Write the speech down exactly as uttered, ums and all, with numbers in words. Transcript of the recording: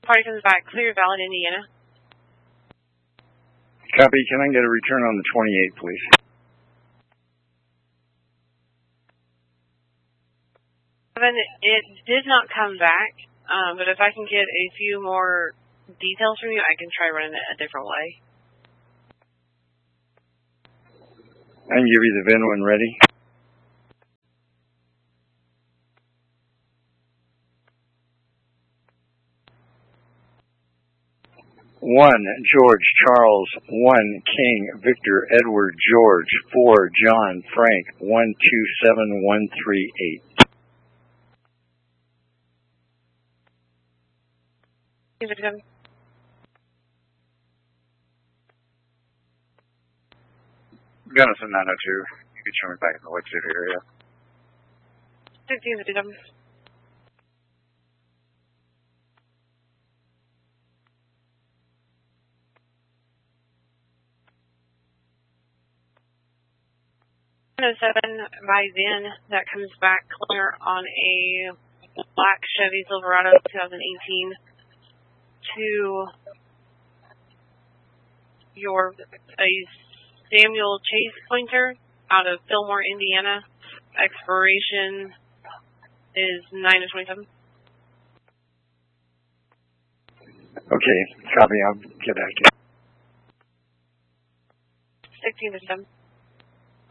Party comes back, clear, valid, Indiana. Copy. Can I get a return on the twenty-eighth, please? It did not come back, um, but if I can get a few more details from you, I can try running it a different way. I can give you the V I N when ready. One, George, Charles, one, King, Victor, Edward, George, four, John, Frank, one, two, seven, one, three, eight. Gunnison nine oh two, you can show me back in the Lake City area. fifteen fifty-seven. one oh seven by V I N, that comes back clear on a black Chevy Silverado twenty eighteen to your a Samuel Chase Pointer out of Fillmore, Indiana. Expiration is nine of twenty-seven. Okay, copy. I'll get back to you. sixteen fifty-seven.